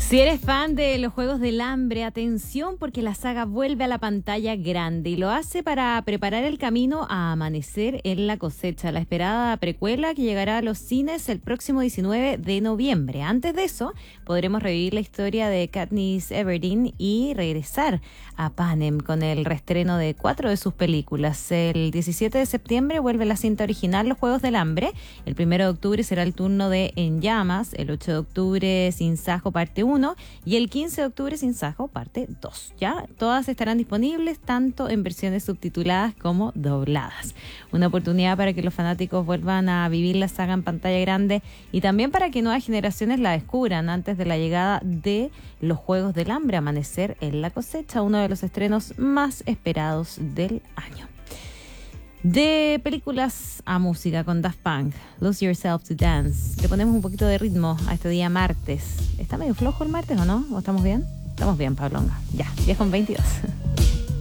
Si eres fan de los Juegos del Hambre, atención porque la saga vuelve a la pantalla grande y lo hace para preparar el camino a Amanecer en la Cosecha, la esperada precuela que llegará a los cines el próximo 19 de noviembre. Antes de eso, podremos revivir la historia de Katniss Everdeen y regresar a Panem con el reestreno de 4 de sus películas. El 17 de septiembre vuelve la cinta original Los Juegos del Hambre. El 1 de octubre será el turno de En Llamas. El 8 de octubre Sin Sajo parte 1 y el 15 de octubre Sin Sajo parte 2. Ya todas estarán disponibles tanto en versiones subtituladas como dobladas. Una oportunidad para que los fanáticos vuelvan a vivir la saga en pantalla grande y también para que nuevas generaciones la descubran antes de la llegada de Los Juegos del Hambre, Amanecer en la Cosecha, uno de los estrenos más esperados del año. De películas a música con Daft Punk, Lose Yourself to Dance. Le ponemos un poquito de ritmo a este día martes. ¿Está medio flojo el martes o no? ¿O estamos bien? Estamos bien, Pablonga. Ya, 10:22.